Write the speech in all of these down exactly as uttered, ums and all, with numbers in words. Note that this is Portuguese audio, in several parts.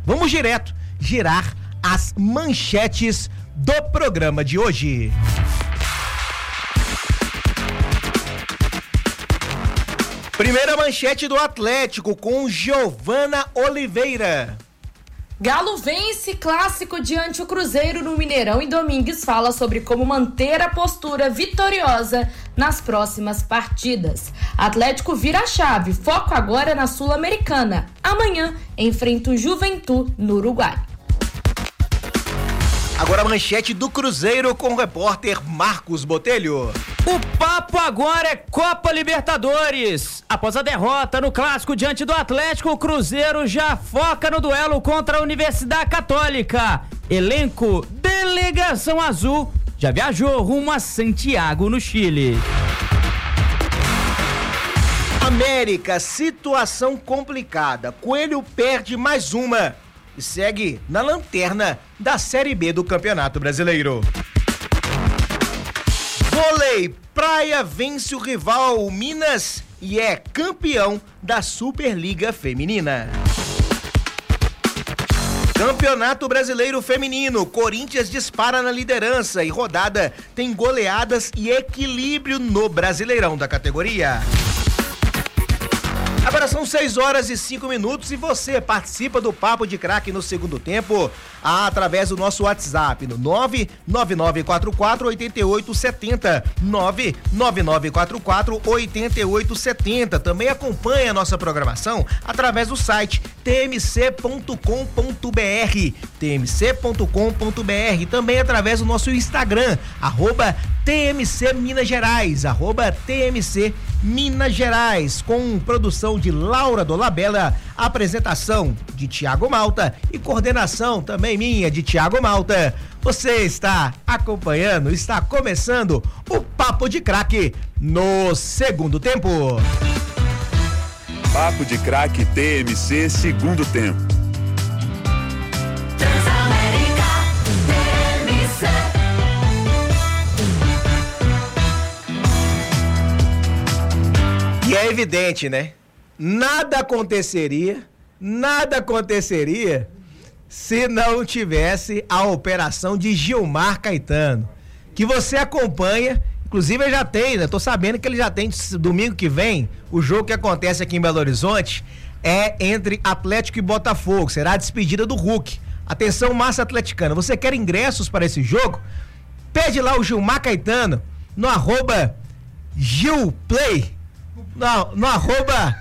Vamos direto girar as manchetes do programa de hoje. Primeira manchete do Atlético com Giovana Oliveira. Galo vence clássico diante o Cruzeiro no Mineirão e Domingues fala sobre como manter a postura vitoriosa nas próximas partidas. Atlético vira a chave, foco agora na Sul-Americana. Amanhã enfrenta o Juventude no Uruguai. Agora a manchete do Cruzeiro com o repórter Marcos Botelho. O papo agora é Copa Libertadores. Após a derrota no clássico diante do Atlético, o Cruzeiro já foca no duelo contra a Universidade Católica. Elenco Delegação Azul já viajou rumo a Santiago, no Chile. América, situação complicada. Coelho perde mais uma e segue na lanterna da Série B do Campeonato Brasileiro. Vôlei, Praia vence o rival Minas e é campeão da Superliga Feminina. Campeonato Brasileiro Feminino, Corinthians dispara na liderança e rodada tem goleadas e equilíbrio no Brasileirão da categoria. Agora são seis horas e cinco minutos e você participa do Papo de Craque no segundo tempo através do nosso WhatsApp no nove nove nove quatro quatro oito oito sete zero, nove nove nove quatro quatro oito oito sete zero. Também acompanhe a nossa programação através do site t m c ponto com ponto b r, t m c ponto com ponto b r, também através do nosso Instagram, arroba T M C Minas Gerais, arroba T M C Minas Gerais, com produção de Laura Dolabella, apresentação de Thiago Malta e coordenação também minha de Thiago Malta. Você está acompanhando, está começando o Papo de Craque no segundo tempo. Papo de Craque T M C segundo tempo. E é evidente, né? Nada aconteceria, nada aconteceria se não tivesse a operação de Gilmar Caetano, que você acompanha, inclusive eu já tenho, né? Tô sabendo que ele já tem domingo que vem, o jogo que acontece aqui em Belo Horizonte é entre Atlético e Botafogo, será a despedida do Hulk. Atenção, massa atleticana, você quer ingressos para esse jogo? Pede lá o Gilmar Caetano no arroba Gilplay. Não, no arroba.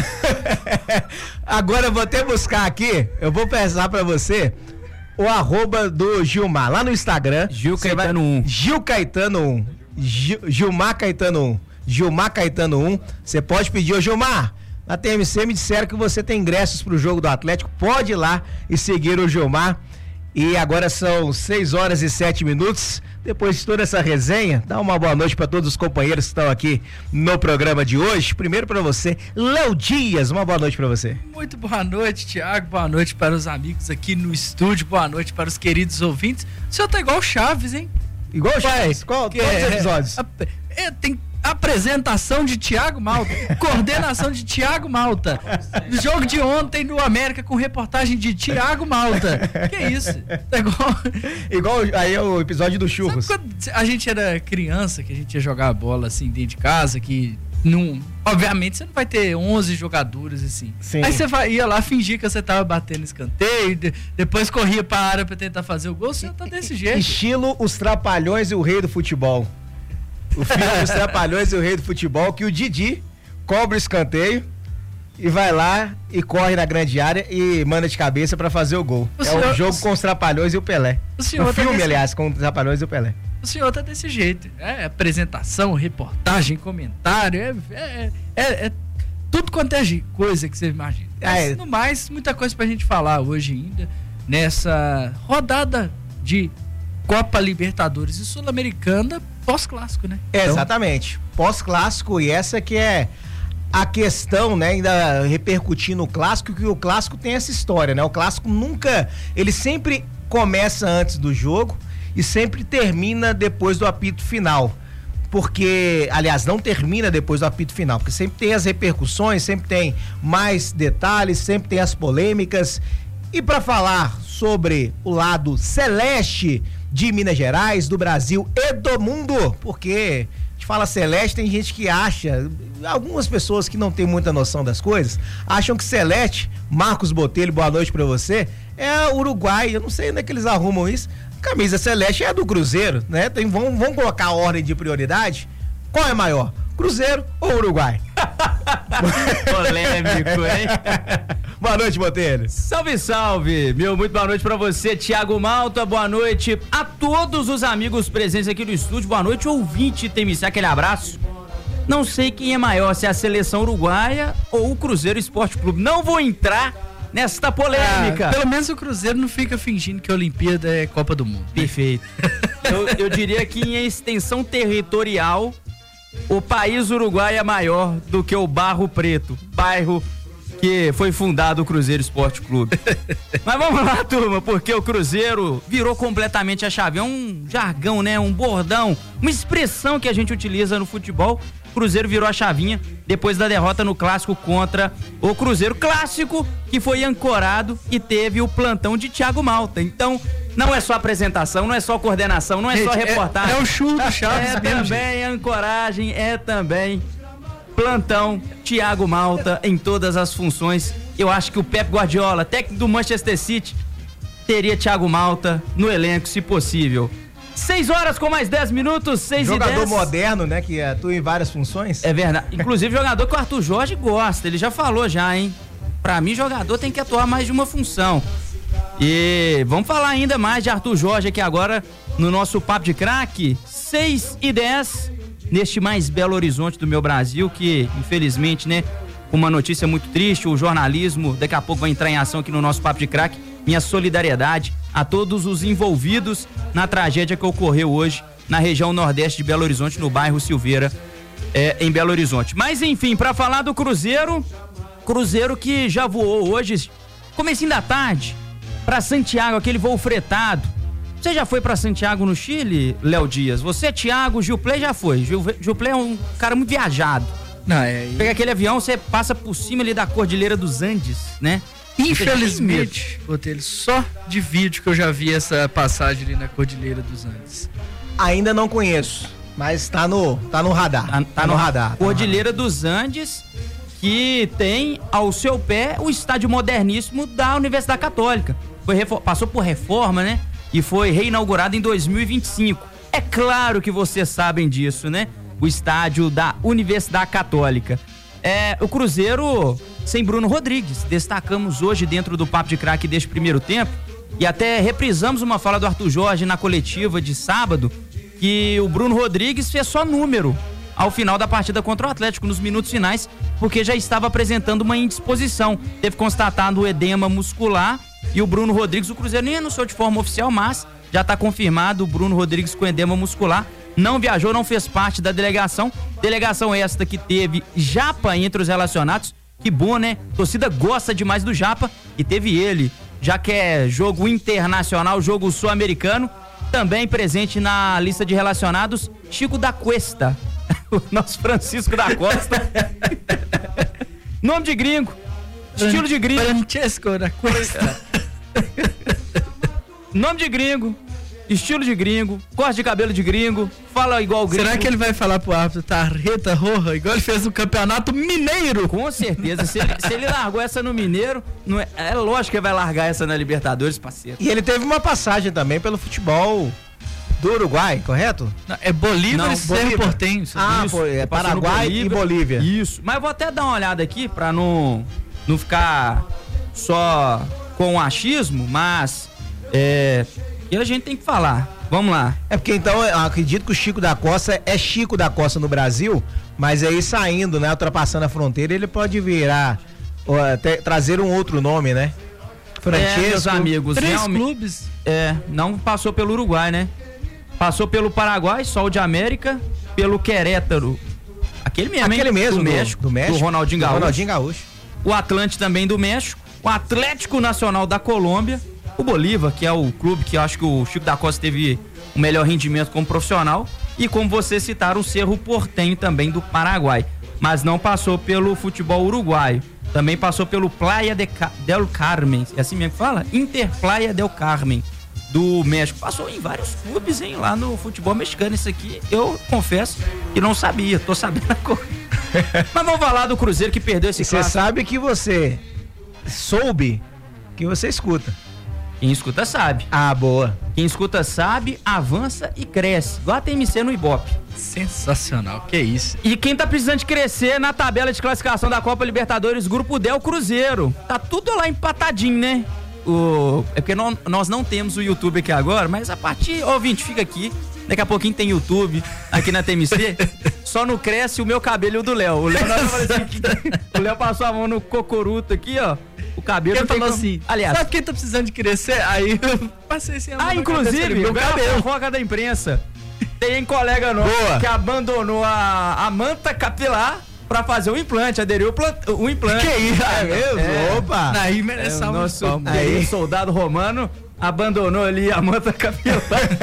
Agora eu vou até buscar aqui. Eu vou pensar pra você o arroba do Gilmar lá no Instagram. Gil Caetano um. Gil Caetano um. Gil, Gilmar Caetano um. Gilmar Caetano um. Você pode pedir, ô Gilmar. Na T M C me disseram que você tem ingressos pro jogo do Atlético. Pode ir lá e seguir o Gilmar. E agora são seis horas e sete minutos. Depois de toda essa resenha, dá uma boa noite para todos os companheiros que estão aqui no programa de hoje. Primeiro para você, Léo Dias, uma boa noite para você. Muito boa noite, Thiago, boa noite para os amigos aqui no estúdio, boa noite para os queridos ouvintes. O senhor tá igual o Chaves, hein? Igual o Chaves? Qual? Quais é, episódios? É, é, tem apresentação de Thiago Malta, coordenação de Thiago Malta, jogo de ontem do América com reportagem de Thiago Malta. Que isso? Tá igual... igual aí é o episódio do Churros. Sabe quando a gente era criança, que a gente ia jogar bola assim dentro de casa, que não, obviamente você não vai ter onze jogadores assim. Sim. Aí você ia lá fingir que você tava batendo escanteio, de, depois corria pra área pra tentar fazer o gol, você tá desse jeito. Estilo Os Trapalhões e o Rei do Futebol. O filme Os Trapalhões e o Rei do Futebol, que o Didi cobra o escanteio e vai lá e corre na grande área e manda de cabeça pra fazer o gol. O é senhor, o jogo o com os Trapalhões e o Pelé. O, o filme, tá desse... aliás, com os Trapalhões e o Pelé. O senhor tá desse jeito. É apresentação, reportagem, comentário, é, é, é, é tudo quanto é coisa que você imagina. Mas, é. No mais, muita coisa pra gente falar hoje ainda, nessa rodada de Copa Libertadores e Sul-Americana pós-clássico, né? É, exatamente. Pós-clássico, e essa que é a questão, né? Ainda repercutindo o clássico, que o clássico tem essa história, né? O clássico nunca, ele sempre começa antes do jogo e sempre termina depois do apito final. Porque, aliás, não termina depois do apito final, porque sempre tem as repercussões, sempre tem mais detalhes, sempre tem as polêmicas. E para falar sobre o lado celeste de Minas Gerais, do Brasil e do mundo, porque a gente fala celeste, tem gente que acha, algumas pessoas que não tem muita noção das coisas, acham que celeste, Marcos Botelho, boa noite pra você, é Uruguai, eu não sei onde é que eles arrumam isso, camisa celeste é do Cruzeiro, né? Tem, vamos, vamos colocar a ordem de prioridade, qual é maior, Cruzeiro ou Uruguai? Polêmico, hein? Boa noite, Botelho. Salve, salve, meu, muito boa noite pra você, Thiago Malta, boa noite a todos os amigos presentes aqui no estúdio, boa noite, ouvinte T M C, aquele abraço. Não sei quem é maior, se é a seleção uruguaia ou o Cruzeiro Esporte Clube, não vou entrar nesta polêmica. Ah, pelo menos o Cruzeiro não fica fingindo que a Olimpíada é Copa do Mundo. Perfeito. eu, eu diria que em extensão territorial, o país Uruguai é maior do que o Barro Preto, bairro que foi fundado o Cruzeiro Esporte Clube. Mas vamos lá, turma, porque o Cruzeiro virou completamente a chave. É um jargão, né? Um bordão, uma expressão que a gente utiliza no futebol. O Cruzeiro virou a chavinha depois da derrota no clássico contra o Cruzeiro. Clássico que foi ancorado e teve o plantão de Thiago Malta. Então, não é só apresentação, não é só coordenação, não é gente, só reportagem. É, é o show do Chaves É mesmo, também ancoragem, é também plantão Thiago Malta em todas as funções. Eu acho que o Pep Guardiola, técnico do Manchester City, teria Thiago Malta no elenco, se possível. seis horas com mais dez minutos, seis e dez. Jogador moderno, né, que atua em várias funções. É verdade. Inclusive, jogador que o Arthur Jorge gosta, ele já falou já, hein? Pra mim, jogador tem que atuar mais de uma função. E vamos falar ainda mais de Arthur Jorge aqui agora no nosso Papo de Craque, seis e dez, neste mais belo horizonte do meu Brasil, que infelizmente, né, uma notícia muito triste, o jornalismo daqui a pouco vai entrar em ação aqui no nosso Papo de Craque. Minha solidariedade a todos os envolvidos na tragédia que ocorreu hoje na região nordeste de Belo Horizonte, no bairro Silveira, é, em Belo Horizonte. Mas enfim, para falar do Cruzeiro, Cruzeiro que já voou hoje, comecinho da tarde, para Santiago, aquele voo fretado. Você já foi para Santiago no Chile, Léo Dias? Você, Thiago, Gilplay já foi. Gil, Gilplay é um cara muito viajado. Não, é... Pega aquele avião, você passa por cima ali da Cordilheira dos Andes, né? Infelizmente, Botelho, só de vídeo que eu já vi essa passagem ali na Cordilheira dos Andes. Ainda não conheço, mas tá no, tá no radar. Tá, tá no, no radar. Tá Cordilheira no radar. dos Andes, que tem ao seu pé o estádio moderníssimo da Universidade Católica. Foi, passou por reforma, né? E foi reinaugurado em dois mil e vinte e cinco. É claro que vocês sabem disso, né? O estádio da Universidade Católica. É, o Cruzeiro sem Bruno Rodrigues. Destacamos hoje dentro do Papo de Craque deste primeiro tempo e até reprisamos uma fala do Arthur Jorge na coletiva de sábado, que o Bruno Rodrigues fez só número ao final da partida contra o Atlético, nos minutos finais, porque já estava apresentando uma indisposição. Teve constatado o edema muscular e o Bruno Rodrigues, o Cruzeiro nem anunciou de forma oficial, mas já está confirmado o Bruno Rodrigues com edema muscular. Não viajou, não fez parte da delegação. Delegação esta que teve Japa entre os relacionados. Que bom, né? A torcida gosta demais do Japa. E teve ele, já que é jogo internacional, jogo sul-americano. Também presente na lista de relacionados, Chico da Cuesta. O nosso Francisco da Costa. Nome de gringo. Estilo de gringo. Francesco da Cuesta. Nome de gringo. Estilo de gringo, corte de cabelo de gringo, fala igual gringo. Será que ele vai falar pro árbitro tarreta roja, igual ele fez no Campeonato Mineiro? Com certeza, se ele, se ele largou essa no Mineiro, não é, é lógico que ele vai largar essa na Libertadores, parceiro. E ele teve uma passagem também pelo futebol do Uruguai, correto? Não, é Bolívar e Cerro Porteño. Ah, isso, pô, é Paraguai Bolívia, e Bolívia. Isso, mas eu vou até dar uma olhada aqui pra não, não ficar só com o achismo, mas é... E a gente tem que falar. Vamos lá. É porque então eu acredito que o Chico da Costa é Chico da Costa no Brasil, mas aí saindo, né, ultrapassando a fronteira, ele pode virar, ou até trazer um outro nome, né? Francesco. É, meus amigos. Três realmente, clubes. É, não passou pelo Uruguai, né? Passou pelo Paraguai, Sol de América, pelo Querétaro. Aquele mesmo, Aquele hein? mesmo, do, do México, do México. Do Ronaldinho Gaúcho. Ronaldinho Gaúcho. O Atlante também do México. O Atlético Nacional da Colômbia. O Bolívar, que é o clube que eu acho que o Chico da Costa teve o melhor rendimento como profissional. E como vocês citaram, o Cerro Porteño também do Paraguai. Mas não passou pelo futebol uruguaio. Também passou pelo Playa de Ca- del Carmen, é assim mesmo que fala? Inter Playa del Carmen, do México. Passou em vários clubes, hein, lá no futebol mexicano. Isso aqui, eu confesso que não sabia, tô sabendo agora. Mas vamos falar do Cruzeiro que perdeu esse clássico. Você sabe que você soube que você escuta. Quem escuta sabe. Ah, boa. Quem escuta sabe, avança e cresce. Igual a T M C no Ibope. Sensacional, que isso. E quem tá precisando de crescer na tabela de classificação da Copa Libertadores, Grupo D é o Cruzeiro. Tá tudo lá empatadinho, né? O... É porque não, nós não temos o YouTube aqui agora, mas a partir... Ouvinte, fica aqui. Daqui a pouquinho tem YouTube aqui na T M C. Só não cresce o meu cabelo e o do Léo. O Léo, assim, o Léo passou a mão no cocoruto aqui, ó. O cabelo ele falou como... assim, aliás, sabe quem tá precisando de crescer? Aí eu passei sem a mão. Ah, inclusive, meu cabelo. Fofoca da imprensa. Tem colega nosso Boa. que abandonou a, a manta capilar pra fazer o implante, aderiu o, o implante. Que isso? É mesmo? É, Opa! Aí merece é, o nosso aí. soldado romano abandonou ali a manta capilar.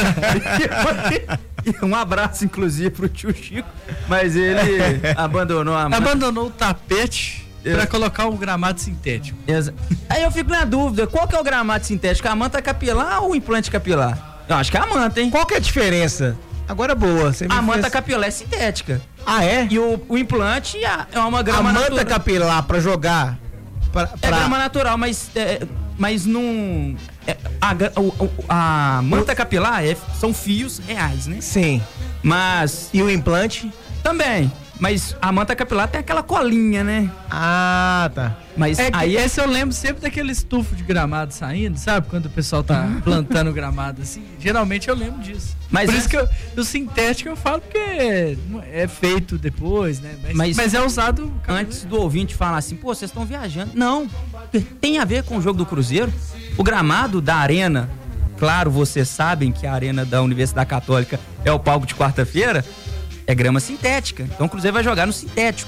Um abraço, inclusive, pro tio Chico, mas ele abandonou a manta. Abandonou o tapete pra colocar um gramado sintético. Exa- Aí eu fico na dúvida, qual que é o gramado sintético? A manta capilar ou o implante capilar? Eu acho que é a manta, hein? Qual que é a diferença? Agora boa. Você me a manta fez... capilar é sintética. Ah, é? E o, o implante é uma grama natural. A manta natura... capilar pra jogar... Pra, pra... É grama natural, mas, é, mas não... É, a, a, a manta capilar é, são fios reais, né? Sim. Mas... E o implante? Também. Mas a manta capilar tem aquela colinha, né? Ah, tá. Mas é aí esse eu lembro sempre daquele estufo de gramado saindo, sabe? Quando o pessoal tá plantando gramado assim. Geralmente eu lembro disso. Mas Por é... isso que eu, o sintético eu falo porque é feito depois, né? Mas, mas, mas é usado... Antes do ouvinte falar assim, pô, vocês estão viajando. Não, tem a ver com o jogo do Cruzeiro. O gramado da arena, claro, vocês sabem que a arena da Universidade Católica é o palco de quarta-feira, é grama sintética. Então o Cruzeiro vai jogar no sintético.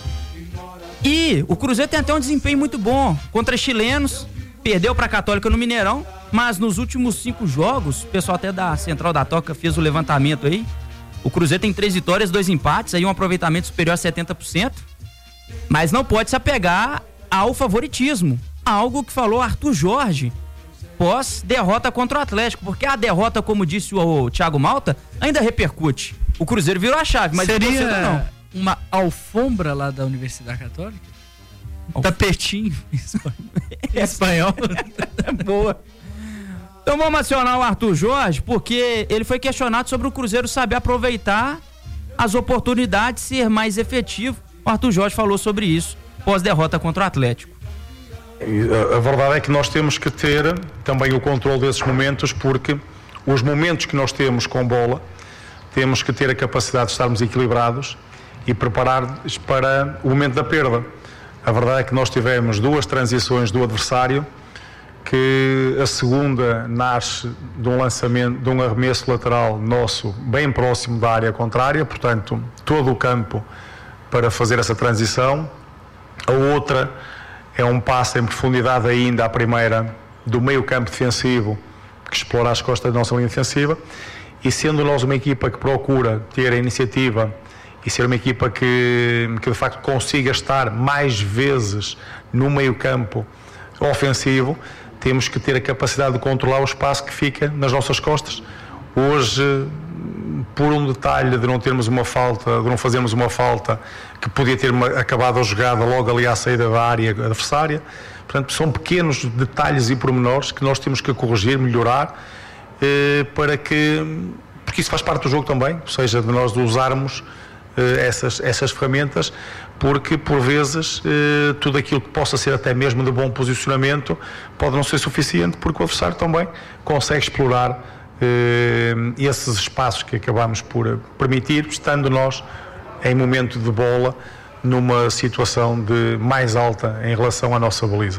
E o Cruzeiro tem até um desempenho muito bom contra chilenos, perdeu pra Católica no Mineirão, mas nos últimos cinco jogos, o pessoal até da Central da Toca fez o levantamento aí, o Cruzeiro tem três vitórias, dois empates, aí um aproveitamento superior a setenta por cento, mas não pode se apegar ao favoritismo, algo que falou Arthur Jorge pós derrota contra o Atlético, porque a derrota, como disse o, o Thiago Malta, ainda repercute. O Cruzeiro virou a chave, mas seria o torcedor não. Uma alfombra lá da Universidade Católica? Alf... Tapetinho em espanhol. Boa. Então vamos acionar o Arthur Jorge, porque ele foi questionado sobre o Cruzeiro saber aproveitar as oportunidades, ser mais efetivo. O Arthur Jorge falou sobre isso pós-derrota contra o Atlético. A verdade é que nós temos que ter também o controle desses momentos, porque os momentos que nós temos com bola, temos que ter a capacidade de estarmos equilibrados e preparados para o momento da perda. A verdade é que nós tivemos duas transições do adversário, que a segunda nasce de um lançamento, de um arremesso lateral nosso bem próximo da área contrária, portanto, todo o campo para fazer essa transição. A outra é um passe em profundidade ainda à primeira do meio campo defensivo, que explora as costas da nossa linha defensiva, e sendo nós uma equipa que procura ter a iniciativa e ser uma equipa que, que de facto consiga estar mais vezes no meio campo ofensivo, temos que ter a capacidade de controlar o espaço que fica nas nossas costas. Hoje, por um detalhe de não termos uma falta, de não fazermos uma falta que podia ter uma, acabado a jogada logo ali à saída da área adversária, portanto são pequenos detalhes e pormenores que nós temos que corrigir, melhorar, eh, para que, porque isso faz parte do jogo também, ou seja, de nós usarmos eh, essas, essas ferramentas, porque por vezes eh, tudo aquilo que possa ser até mesmo de bom posicionamento pode não ser suficiente, porque o adversário também consegue explorar Uh, esses espaços que acabamos por permitir, estando nós em momento de bola numa situação de mais alta em relação à nossa baliza.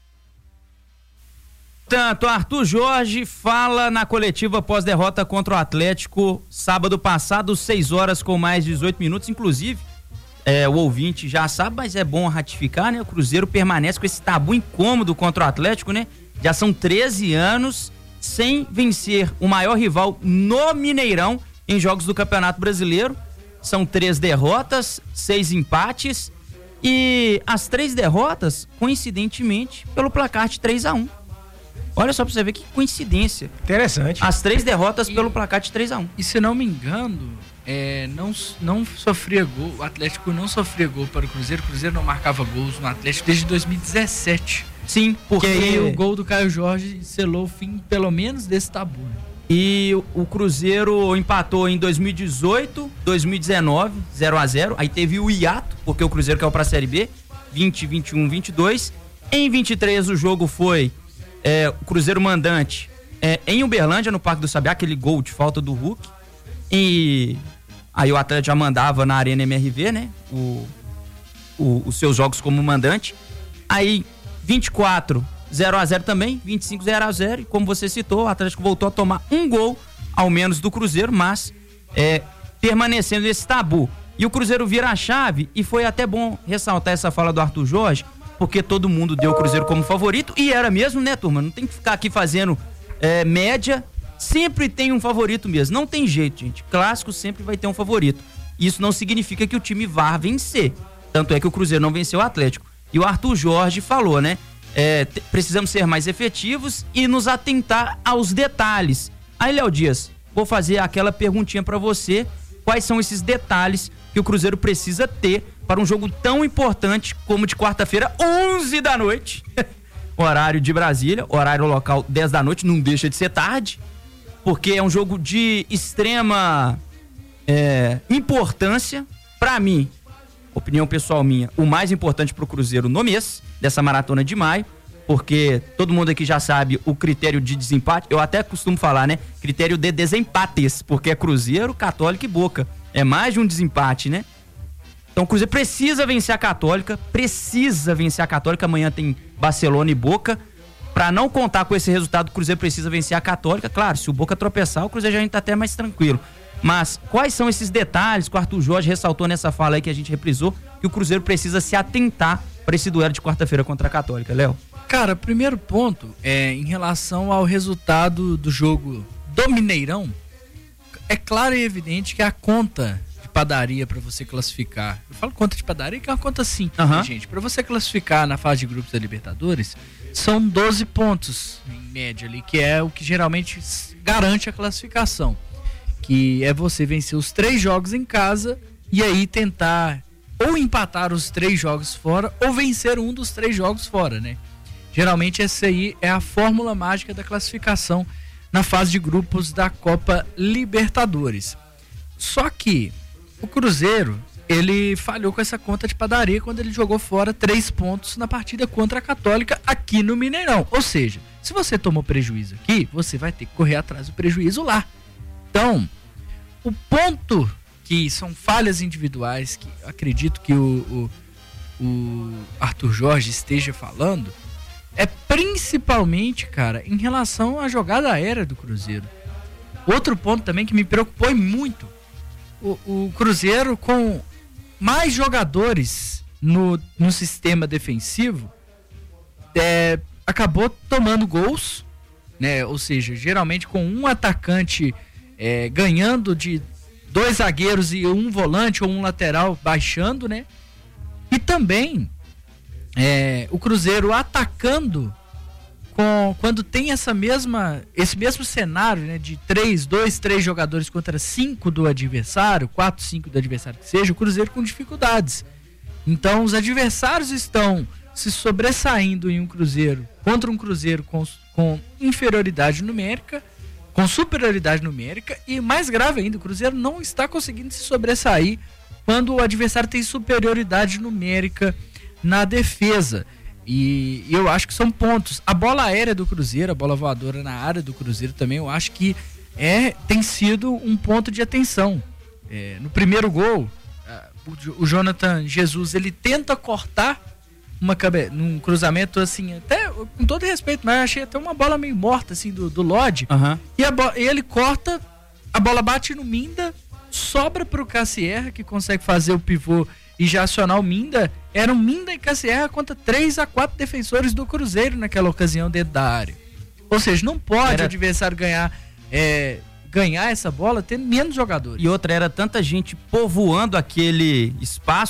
Portanto, Arthur Jorge fala na coletiva pós-derrota contra o Atlético sábado passado, seis horas com mais dezoito minutos, inclusive é, o ouvinte já sabe, mas é bom ratificar, né? O Cruzeiro permanece com esse tabu incômodo contra o Atlético, né? Já são treze anos sem vencer o maior rival no Mineirão em jogos do Campeonato Brasileiro. São três derrotas, seis empates E as três derrotas, coincidentemente, pelo placar de três a um. Olha só pra você ver que coincidência. Interessante. As três derrotas e, pelo placar de três a um. E se não me engano, é, não, não sofria gol, o Atlético não sofria gol para o Cruzeiro, o Cruzeiro não marcava gols no Atlético desde dois mil e dezessete. Sim, porque... Que aí o gol do Caio Jorge selou o fim, pelo menos, desse tabu. E o Cruzeiro empatou em dois mil e dezoito, dois mil e dezenove, zero a zero. Aí teve o hiato, porque o Cruzeiro caiu pra Série B, vinte, vinte e um, vinte e dois. Em vinte e três o jogo foi é, o Cruzeiro mandante é, em Uberlândia, no Parque do Sabiá, aquele gol de falta do Hulk. E aí o Atlético já mandava na Arena M R V, né? O, o, os seus jogos como mandante. Aí vinte e quatro, zero a zero também, vinte e cinco, zero a zero. E como você citou, o Atlético voltou a tomar um gol, ao menos do Cruzeiro, mas é, permanecendo nesse tabu. E o Cruzeiro vira a chave, e foi até bom ressaltar essa fala do Arthur Jorge, porque todo mundo deu o Cruzeiro como favorito, e era mesmo, né, turma? Não tem que ficar aqui fazendo é, média, sempre tem um favorito mesmo. Não tem jeito, gente. Clássico sempre vai ter um favorito. Isso não significa que o time vá vencer. Tanto é que o Cruzeiro não venceu o Atlético. E o Arthur Jorge falou, né? É, t- precisamos ser mais efetivos e nos atentar aos detalhes. Aí, Léo Dias, vou fazer aquela perguntinha pra você. Quais são esses detalhes que o Cruzeiro precisa ter para um jogo tão importante como de quarta-feira, onze da noite, horário de Brasília, horário local dez da noite, não deixa de ser tarde, porque é um jogo de extrema é, importância. Pra mim, opinião pessoal minha, o mais importante pro Cruzeiro no mês dessa maratona de maio, porque todo mundo aqui já sabe o critério de desempate. Eu até costumo falar, né? Critério de desempates, porque é Cruzeiro, Católica e Boca. É mais de um desempate, né? Então o Cruzeiro precisa vencer a Católica, precisa vencer a Católica. Amanhã tem Barcelona e Boca. Pra não contar com esse resultado, o Cruzeiro precisa vencer a Católica. Claro, se o Boca tropeçar, o Cruzeiro já tá até mais tranquilo. Mas quais são esses detalhes que o Arthur Jorge ressaltou nessa fala aí que a gente reprisou, que o Cruzeiro precisa se atentar para esse duelo de quarta-feira contra a Católica, Léo? Cara, primeiro ponto é em relação ao resultado do jogo do Mineirão. É claro e evidente que a conta de padaria para você classificar, eu falo conta de padaria que é uma conta simples, uhum. né, gente? Para você classificar na fase de grupos da Libertadores, são doze pontos em média ali, que é o que geralmente garante a classificação. Que é você vencer os três jogos em casa e aí tentar ou empatar os três jogos fora ou vencer um dos três jogos fora, né? Geralmente essa aí é a fórmula mágica da classificação na fase de grupos da Copa Libertadores. Só que o Cruzeiro, ele falhou com essa conta de padaria quando ele jogou fora três pontos na partida contra a Católica aqui no Mineirão. Ou seja, se você tomou prejuízo aqui, você vai ter que correr atrás do prejuízo lá. Então, o ponto que são falhas individuais, que acredito que o, o, o Arthur Jorge esteja falando, é principalmente, cara, em relação à jogada aérea do Cruzeiro. Outro ponto também que me preocupou muito, o, o Cruzeiro com mais jogadores no, no sistema defensivo, é, acabou tomando gols, né? Ou seja, geralmente com um atacante É, ganhando de dois zagueiros e um volante ou um lateral baixando, né? E também é, o Cruzeiro atacando com, quando tem essa mesma, esse mesmo cenário, né? De três, dois, três jogadores contra cinco do adversário, quatro, cinco do adversário que seja, o Cruzeiro com dificuldades. Então os adversários estão se sobressaindo em um Cruzeiro contra um Cruzeiro com, com inferioridade numérica, com superioridade numérica, e mais grave ainda, o Cruzeiro não está conseguindo se sobressair quando o adversário tem superioridade numérica na defesa. E, e eu acho que são pontos. A bola aérea do Cruzeiro, a bola voadora na área do Cruzeiro também, eu acho que é, tem sido um ponto de atenção. É, no primeiro gol, o, o Jonathan Jesus, ele tenta cortar uma cabe... num cruzamento assim, até com todo respeito, mas eu achei até uma bola meio morta assim do, do Lodge, uhum. e a bo... ele corta, a bola bate no Minda, sobra pro Cassierra, que consegue fazer o pivô e já acionar o Minda. Era um Minda e Cassierra contra três a quatro defensores do Cruzeiro naquela ocasião dentro da área. Ou seja, não pode Era... o adversário ganhar é, ganhar essa bola tendo menos jogadores. E outra, era tanta gente povoando aquele espaço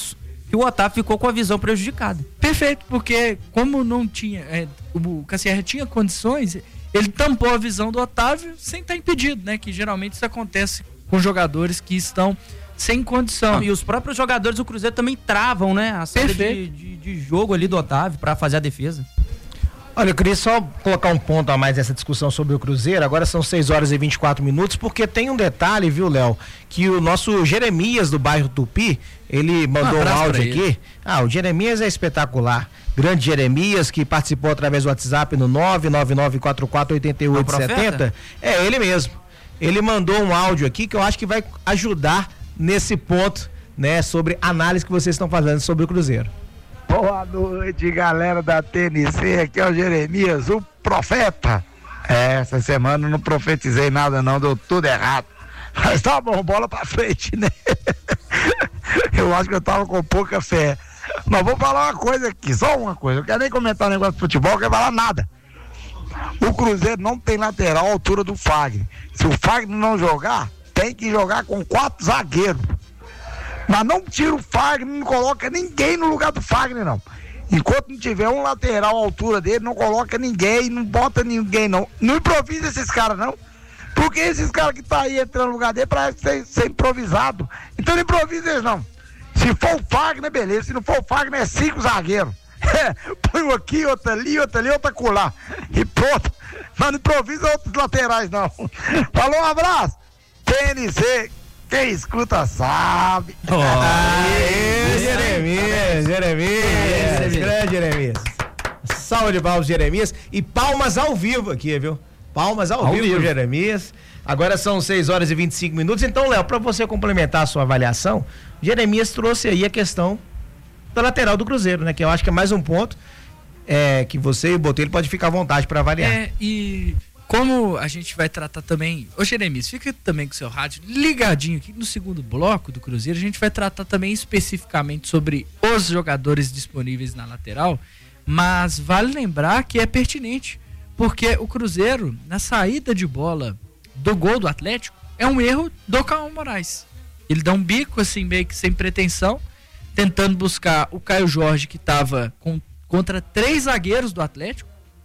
que o Otávio ficou com a visão prejudicada. Perfeito, porque como não tinha, é, o Cassierra tinha condições, ele tampou a visão do Otávio sem estar impedido, né? Que geralmente isso acontece com jogadores que estão sem condição. Ah, e os próprios jogadores do Cruzeiro também travam, né? A saída de, de, de jogo ali do Otávio para fazer a defesa. Olha, eu queria só colocar um ponto a mais nessa discussão sobre o Cruzeiro. Agora são seis horas e vinte e quatro minutos, porque tem um detalhe, viu, Léo? Que o nosso Jeremias do bairro Tupi, ele mandou um, um áudio aqui. Ah, o Jeremias é espetacular. Grande Jeremias, que participou através do WhatsApp no nove nove nove quatro quatro oito oito sete zero. É ele mesmo. Ele mandou um áudio aqui que eu acho que vai ajudar nesse ponto, né, sobre análise que vocês estão fazendo sobre o Cruzeiro. Boa noite, galera da T N C, aqui é o Jeremias, o profeta. É, essa semana eu não profetizei nada não, deu tudo errado. Mas tá bom, bola pra frente, né? Eu acho que eu tava com pouca fé. Mas vou falar uma coisa aqui, só uma coisa, eu quero nem comentar um negócio de futebol, eu quero falar nada. O Cruzeiro não tem lateral à altura do Fagner. Se o Fagner não jogar, tem que jogar com quatro zagueiros. Mas não tira o Fagner, não coloca ninguém no lugar do Fagner, não. Enquanto não tiver um lateral à altura dele, não coloca ninguém, não bota ninguém, não. Não improvisa esses caras, não. Porque esses caras que tá aí entrando no lugar dele parece ser, ser improvisado. Então não improvisa eles, não. Se for o Fagner, beleza. Se não for o Fagner, é cinco zagueiros. É, põe um aqui, outro ali, outro ali, outro acolá. E pronto. Mas não improvisa outros laterais, não. Falou, um abraço. T N C. Quem escuta sabe. Oh, aê, Jeremias, Jeremias, grande Jeremias. Salve de palmas, Jeremias. E palmas ao vivo aqui, viu? Palmas ao, ao vivo, vivo, Jeremias. Agora são seis horas e vinte e cinco minutos. Então, Léo, para você complementar a sua avaliação, Jeremias trouxe aí a questão da lateral do Cruzeiro, né? Que eu acho que é mais um ponto é, que você e o Botelho pode ficar à vontade para avaliar. É, e como a gente vai tratar também... Ô, Jeremias, fica também com o seu rádio ligadinho aqui no segundo bloco do Cruzeiro. A gente vai tratar também especificamente sobre os jogadores disponíveis na lateral, mas vale lembrar que é pertinente, porque o Cruzeiro, na saída de bola do gol do Atlético, é um erro do Cauã Moraes. Ele dá um bico, assim, meio que sem pretensão, tentando buscar o Caio Jorge, que estava com, contra três zagueiros do Atlético.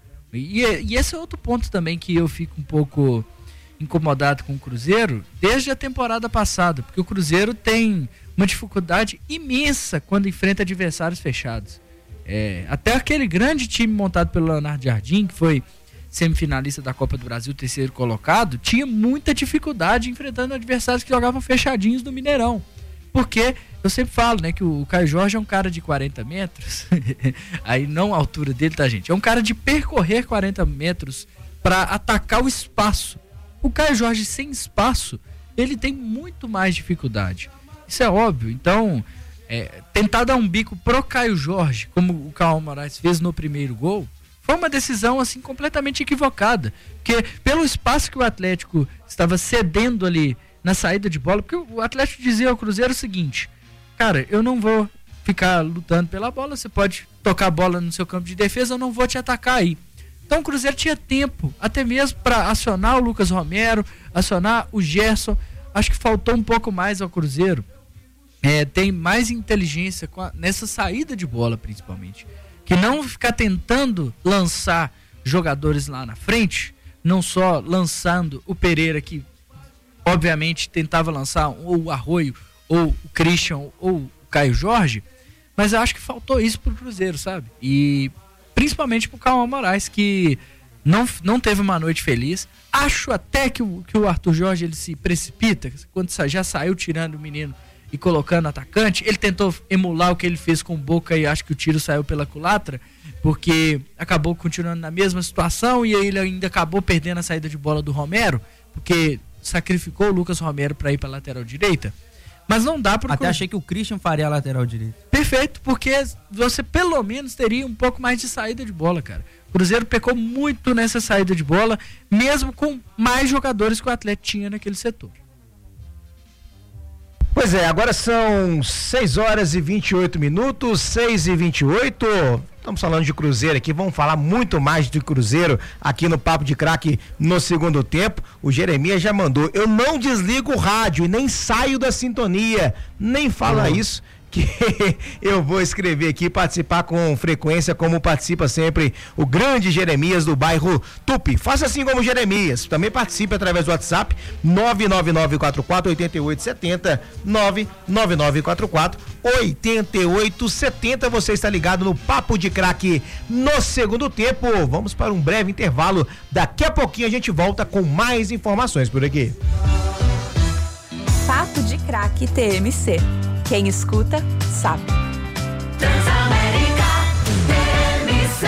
E, e esse é outro ponto também que eu fico um pouco incomodado com o Cruzeiro desde a temporada passada, porque o Cruzeiro tem uma dificuldade imensa quando enfrenta adversários fechados. É, até aquele grande time montado pelo Leonardo Jardim, que foi semifinalista da Copa do Brasil, terceiro colocado, tinha muita dificuldade enfrentando adversários que jogavam fechadinhos no Mineirão. Porque eu sempre falo, né, que o Caio Jorge é um cara de quarenta metros, aí não a altura dele, tá, gente? É um cara de percorrer quarenta metros para atacar o espaço. O Caio Jorge sem espaço, ele tem muito mais dificuldade. Isso é óbvio. Então, é, tentar dar um bico pro Caio Jorge, como o Cauã Moraes fez no primeiro gol, foi uma decisão assim completamente equivocada. Porque pelo espaço que o Atlético estava cedendo ali na saída de bola, porque o Atlético dizia ao Cruzeiro o seguinte: cara, eu não vou ficar lutando pela bola, você pode tocar a bola no seu campo de defesa, eu não vou te atacar aí. Então o Cruzeiro tinha tempo, até mesmo para acionar o Lucas Romero, acionar o Gerson. Acho que faltou um pouco mais ao Cruzeiro. É, tem mais inteligência com a, nessa saída de bola, principalmente. Que não ficar tentando lançar jogadores lá na frente, não só lançando o Pereira, que obviamente tentava lançar ou o Arroio, ou o Christian, ou o Caio Jorge, mas eu acho que faltou isso pro Cruzeiro, sabe? E principalmente pro Cauã Moraes, que não, não teve uma noite feliz. Acho até que o, que o Arthur Jorge ele se precipita, quando já saiu tirando o menino e colocando atacante. Ele tentou emular o que ele fez com o Boca e acho que o tiro saiu pela culatra, porque acabou continuando na mesma situação e aí ele ainda acabou perdendo a saída de bola do Romero, porque sacrificou o Lucas Romero para ir para lateral direita. Mas não dá para Até achei que o Christian faria a lateral direita. Perfeito, porque você pelo menos teria um pouco mais de saída de bola, cara. O Cruzeiro pecou muito nessa saída de bola, mesmo com mais jogadores que o Atlético tinha naquele setor. Pois é, agora são seis horas e vinte e oito minutos, seis e vinte e oito. Estamos falando de Cruzeiro aqui, vamos falar muito mais de Cruzeiro aqui no Papo de Craque no segundo tempo. O Jeremias já mandou: eu não desligo o rádio e nem saio da sintonia, nem fala uhum. isso, que eu vou escrever aqui, participar com frequência, como participa sempre o grande Jeremias do bairro Tupi. Faça assim como Jeremias, também participe através do WhatsApp nove nove nove quatro quatro oito oito sete zero, nove nove nove quatro quatro oito oito sete zero. Você está ligado no Papo de Craque no segundo tempo. Vamos para um breve intervalo, daqui a pouquinho a gente volta com mais informações por aqui. Papo de Craque T M C. Quem escuta, sabe. Transamérica T M C.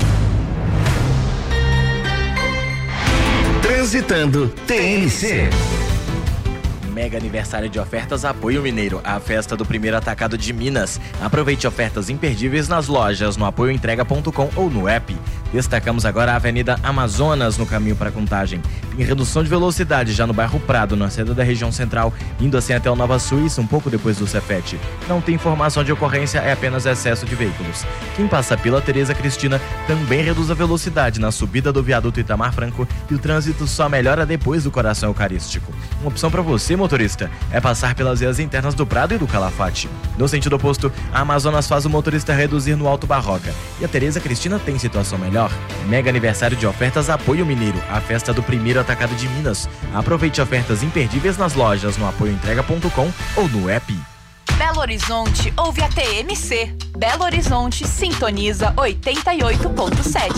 Transitando T M C. Mega aniversário de ofertas Apoio Mineiro, a festa do primeiro atacado de Minas. Aproveite ofertas imperdíveis nas lojas, no apoio entrega ponto com ou no app. Destacamos agora a Avenida Amazonas, no caminho para Contagem. Tem redução de velocidade já no bairro Prado, na saída da região central, indo assim até o Nova Suíça, um pouco depois do Cefete. Não tem informação de ocorrência, é apenas excesso de veículos. Quem passa pela Tereza Cristina também reduz a velocidade na subida do viaduto Itamar Franco e o trânsito só melhora depois do Coração Eucarístico. Uma opção para você, motorista, é passar pelas vias internas do Prado e do Calafate. No sentido oposto, a Amazonas faz o motorista reduzir no Alto Barroca e a Tereza Cristina tem situação melhor. Mega aniversário de ofertas Apoio Mineiro, a festa do primeiro atacado de Minas. Aproveite ofertas imperdíveis nas lojas, no apoio entrega ponto com ou no app. Belo Horizonte ouve a T M C. Belo Horizonte sintoniza oitenta e oito ponto sete.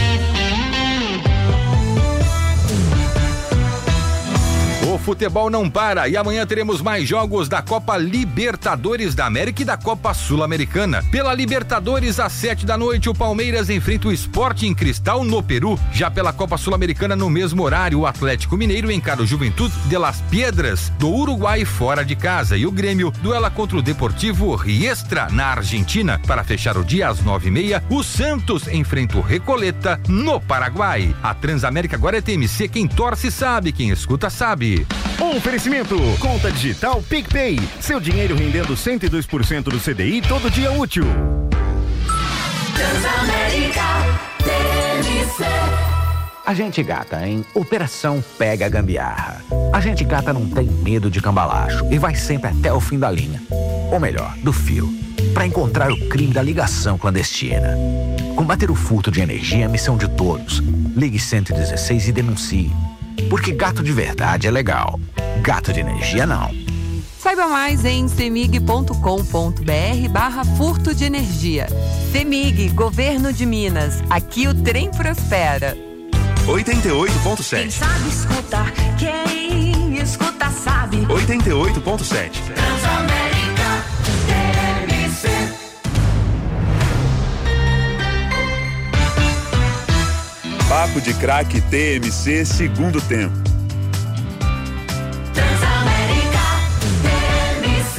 O futebol não para e amanhã teremos mais jogos da Copa Libertadores da América e da Copa Sul-Americana. Pela Libertadores, às sete da noite, o Palmeiras enfrenta o Sporting Cristal no Peru. Já pela Copa Sul-Americana, no mesmo horário, o Atlético Mineiro encara o Juventud de Las Piedras, do Uruguai, fora de casa. E o Grêmio duela contra o Deportivo Riestra, na Argentina. Para fechar o dia, às nove e meia, o Santos enfrenta o Recoleta, no Paraguai. A Transamérica agora é T M C, quem torce sabe, quem escuta sabe. Oferecimento, conta digital PicPay, seu dinheiro rendendo cento e dois por cento do C D I todo dia útil. Transamérica T M C. Agente Gata em Operação Pega a Gambiarra. Agente Gata não tem medo de cambalacho e vai sempre até o fim da linha, ou melhor, do fio, para encontrar o crime da ligação clandestina. Combater o furto de energia é a missão de todos. Ligue cento e dezesseis e denuncie. Porque gato de verdade é legal. Gato de energia não. Saiba mais em cemig ponto com ponto br barra furto de energia. Cemig, Governo de Minas. Aqui o trem prospera. oitenta e oito ponto sete. Quem sabe escutar, quem escuta sabe. oitenta e oito ponto sete. Transamérica T M C. Papo de Craque T M C, segundo tempo. Transamérica T M C.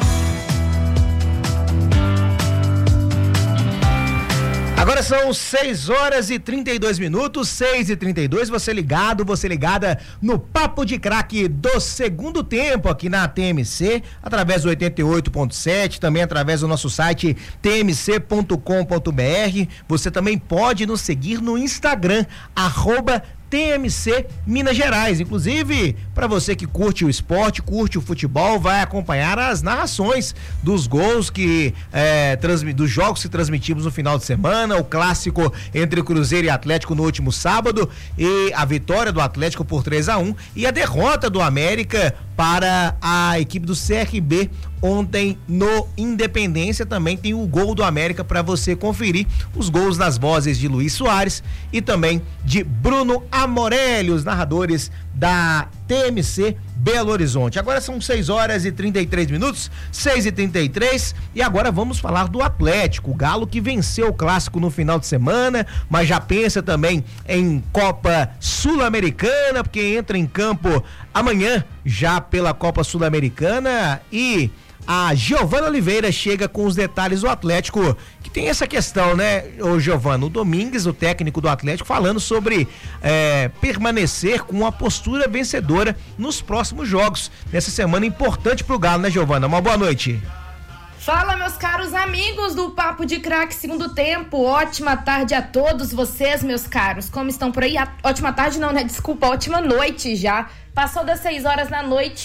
Agora são seis horas e trinta e dois minutos, seis e trinta e dois, você ligado, você ligada no Papo de Craque do segundo tempo aqui na T M C, através do oitenta e oito ponto sete, também através do nosso site t m c ponto com ponto b r. Você também pode nos seguir no Instagram, arroba T M C Minas Gerais. Inclusive, para você que curte o esporte, curte o futebol, vai acompanhar as narrações dos gols que é, transmi- dos jogos que transmitimos no final de semana, o clássico entre Cruzeiro e Atlético no último sábado, e a vitória do Atlético por três a um e a derrota do América para a equipe do C R B ontem no Independência. Também tem o gol do América para você conferir, os gols nas vozes de Luiz Soares e também de Bruno Amorelli, os narradores da T M C Belo Horizonte. Agora são seis horas e trinta e três minutos, seis e trinta e três, e agora vamos falar do Atlético, o Galo que venceu o clássico no final de semana, mas já pensa também em Copa Sul-Americana, porque entra em campo amanhã já pela Copa Sul-Americana. E a Giovana Oliveira chega com os detalhes do Atlético, que tem essa questão, né, ô Giovana? O Domingues, o técnico do Atlético, falando sobre é, permanecer com uma postura vencedora nos próximos jogos, nessa semana importante pro Galo, né, Giovana? Uma boa noite. Fala, meus caros amigos do Papo de Craque Segundo Tempo, ótima tarde a todos vocês, meus caros, como estão por aí? Ótima tarde não, né, desculpa, ótima noite já, passou das seis horas da noite,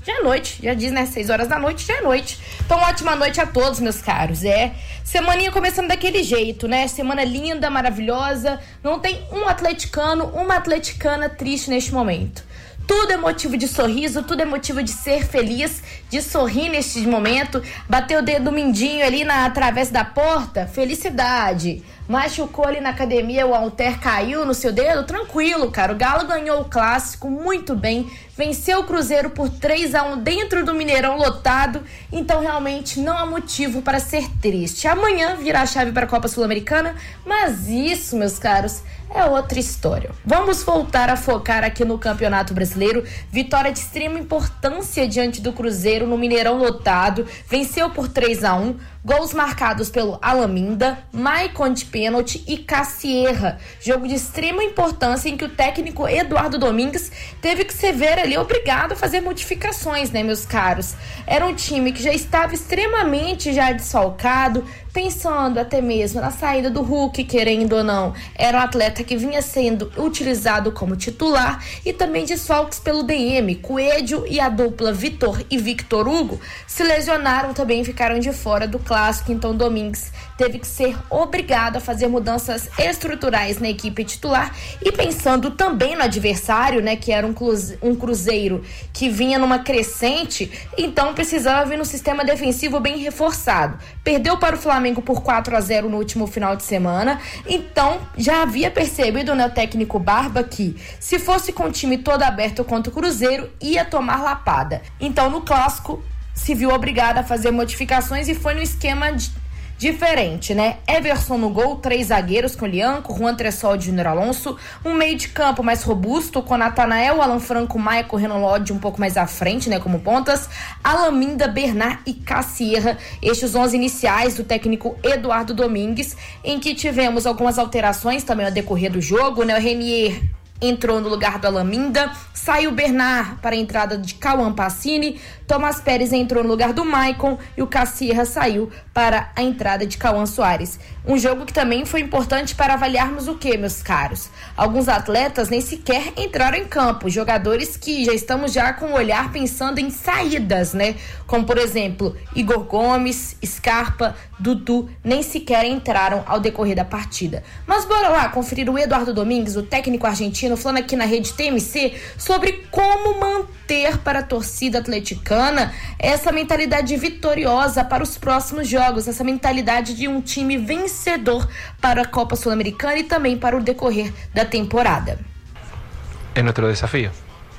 já é noite, já diz, né? seis horas da noite, já é noite. Então, ótima noite a todos, meus caros. É, semaninha começando daquele jeito, né? Semana linda, maravilhosa. Não tem um atleticano, uma atleticana triste neste momento. Tudo é motivo de sorriso, tudo é motivo de ser feliz, de sorrir neste momento. Bateu o dedo mindinho ali na, através da porta, felicidade. Machucou ali na academia, o halter caiu no seu dedo, tranquilo, cara. O Galo ganhou o clássico muito bem, venceu o Cruzeiro por três a um dentro do Mineirão lotado, então realmente não há motivo para ser triste. Amanhã virá a chave para a Copa Sul-Americana, mas isso, meus caros, é outra história. Vamos voltar a focar aqui no Campeonato Brasileiro. Vitória de extrema importância diante do Cruzeiro no Mineirão lotado, venceu por três a um. Gols marcados pelo Alaminda, Maicon de pênalti e Cassierra. Jogo de extrema importância em que o técnico Eduardo Domingues teve que se ver ali obrigado a fazer modificações, né, meus caros? Era um time que já estava extremamente já desfalcado, pensando até mesmo na saída do Hulk, querendo ou não. Era um atleta que vinha sendo utilizado como titular e também desfalques pelo D M. Coelho e a dupla Vitor e Victor Hugo se lesionaram também, ficaram de fora do clássico, então Domingues teve que ser obrigado a fazer mudanças estruturais na equipe titular e pensando também no adversário, né, que era um, cruze- um Cruzeiro que vinha numa crescente, então precisava vir no sistema defensivo bem reforçado. Perdeu para o Flamengo por quatro a zero no último final de semana, então já havia percebido, né, o técnico Barba que se fosse com o time todo aberto contra o Cruzeiro, ia tomar lapada. Então no clássico se viu obrigado a fazer modificações e foi no esquema de diferente, né? Everson no gol, três zagueiros com Lianco, Juan Tressol e Júnior Alonso, um meio de campo mais robusto com Natanael, Alan Franco, Maicon, Renan Lodge um pouco mais à frente, né, como pontas, Alaminda, Bernard e Cassierra, estes onze iniciais do técnico Eduardo Domingues, em que tivemos algumas alterações também ao decorrer do jogo, né? O Renier entrou no lugar do Alaminda, saiu Bernard para a entrada de Cauã Pacini, Tomás Pérez entrou no lugar do Maicon e o Cassierra saiu para a entrada de Cauã Soares. Um jogo que também foi importante para avaliarmos o que, meus caros? Alguns atletas nem sequer entraram em campo, jogadores que já estamos já com o olhar pensando em saídas, né? Como, por exemplo, Igor Gomes, Scarpa, Dudu, nem sequer entraram ao decorrer da partida. Mas bora lá conferir o Eduardo Domingues, o técnico argentino, falando aqui na rede T M C sobre como manter para a torcida atleticana essa mentalidade vitoriosa para os próximos jogos, essa mentalidade de um time vencedor para a Copa Sul-Americana e também para o decorrer da temporada. É nosso desafio.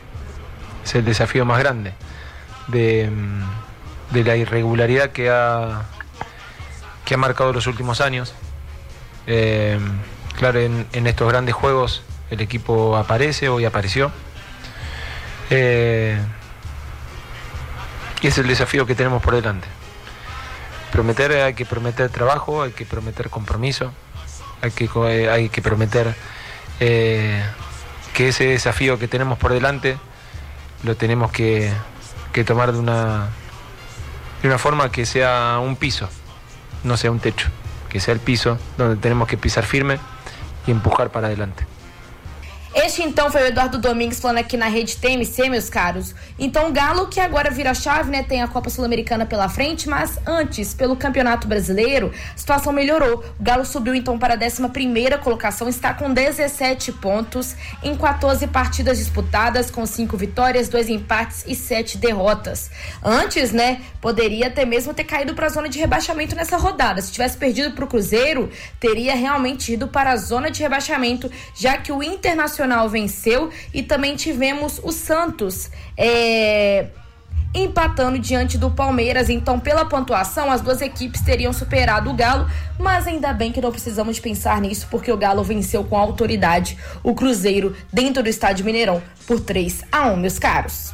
É o desafio mais grande de, de la irregularidad que ha, que ha marcado los últimos años. Eh, claro, en, en estos grandes juegos el equipo aparece, hoy apareció. Eh, y es el desafío que tenemos por delante. Prometer, hay que prometer trabajo, hay que prometer compromiso, hay que, hay que prometer eh, que ese desafío que tenemos por delante lo tenemos que, que tomar de una, de una forma que sea un piso, no sea un techo, que sea el piso donde tenemos que pisar firme y empujar para adelante. Este então foi o Eduardo Domingues falando aqui na rede T M C, meus caros. Então o Galo que agora vira chave, né, tem a Copa Sul-Americana pela frente, mas antes, pelo Campeonato Brasileiro, a situação melhorou. O Galo subiu então para a décima primeira colocação, está com dezessete pontos em quatorze partidas disputadas, com cinco vitórias, dois empates e sete derrotas. Antes, né, poderia até mesmo ter caído para a zona de rebaixamento nessa rodada. Se tivesse perdido para o Cruzeiro, teria realmente ido para a zona de rebaixamento, já que o Internacional venceu e também tivemos o Santos é, empatando diante do Palmeiras. Então, pela pontuação, as duas equipes teriam superado o Galo, mas ainda bem que não precisamos de pensar nisso, porque o Galo venceu com autoridade o Cruzeiro dentro do Estádio Mineirão por três a um, meus caros.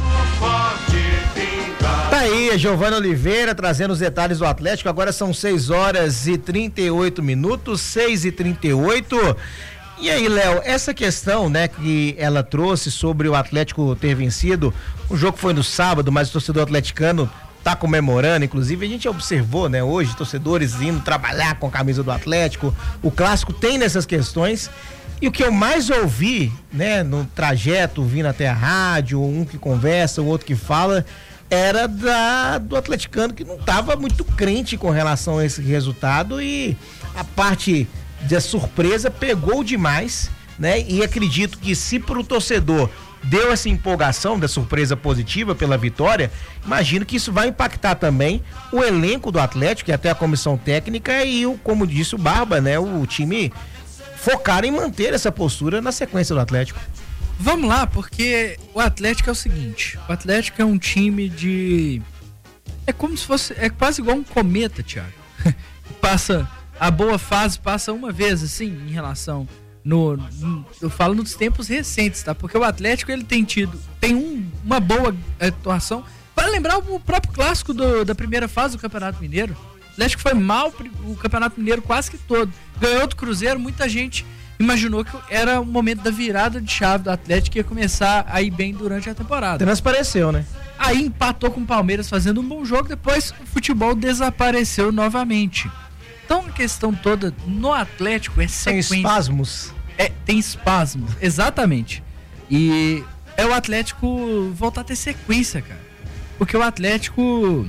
Tá aí a Giovana Oliveira trazendo os detalhes do Atlético. Agora são seis horas e trinta e oito minutos, seis e trinta e oito. E aí, Léo, essa questão, né, que ela trouxe sobre o Atlético ter vencido, o jogo foi no sábado, mas o torcedor atleticano tá comemorando, inclusive a gente observou, né, hoje, torcedores indo trabalhar com a camisa do Atlético, o clássico tem nessas questões, E o que eu mais ouvi, né, no trajeto, vindo até a rádio, um que conversa, o outro que fala, era da, do atleticano que não estava muito crente com relação a esse resultado, e a parte da surpresa pegou demais, né? E acredito que se pro torcedor deu essa empolgação da surpresa positiva pela vitória, imagino que isso vai impactar também o elenco do Atlético, e até a comissão técnica e o, como disse o Barba, né, o time focar em manter essa postura na sequência do Atlético. Vamos lá, porque o Atlético é o seguinte, o Atlético é um time de... É como se fosse, é quase igual um cometa, Thiago. Passa, a boa fase passa uma vez, assim, em relação... No, no, eu falo nos tempos recentes, tá? Porque o Atlético, ele tem tido, tem um, uma boa atuação. Para lembrar o próprio clássico do, da primeira fase do Campeonato Mineiro. O Atlético foi mal o Campeonato Mineiro quase que todo. Ganhou do Cruzeiro, muita gente imaginou que era o momento da virada de chave do Atlético, que ia começar a ir bem durante a temporada. Transpareceu, né? Aí empatou com o Palmeiras fazendo um bom jogo, depois o futebol desapareceu novamente. Então a questão toda no Atlético é sequência. Tem espasmos. É, tem espasmos, exatamente. E é o Atlético voltar a ter sequência, cara. Porque o Atlético,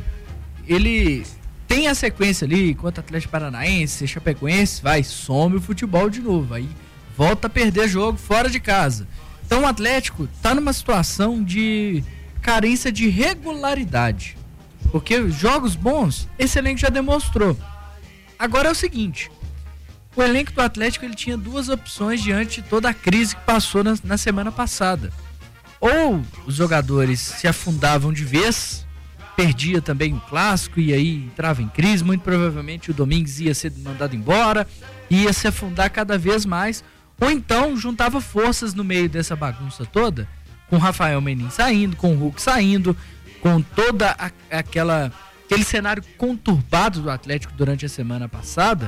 ele tem a sequência ali, enquanto Atlético Paranaense, Chapecoense, vai, some o futebol de novo. Aí volta a perder jogo fora de casa. Então o Atlético tá numa situação de carência de regularidade. Porque jogos bons, esse elenco já demonstrou. Agora é o seguinte, o elenco do Atlético, ele tinha duas opções diante de toda a crise que passou na, na semana passada. Ou os jogadores se afundavam de vez, perdia também o clássico e aí entrava em crise, muito provavelmente o Domingues ia ser mandado embora, ia se afundar cada vez mais, ou então juntava forças no meio dessa bagunça toda, com o Rafael Menin saindo, com o Hulk saindo, com toda a, aquela... aquele cenário conturbado do Atlético durante a semana passada,